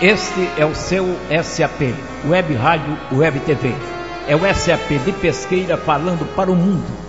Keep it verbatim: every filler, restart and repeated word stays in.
Este é o seu S A P, Web Rádio Web T V. É o S A P de Pesqueira falando para o mundo.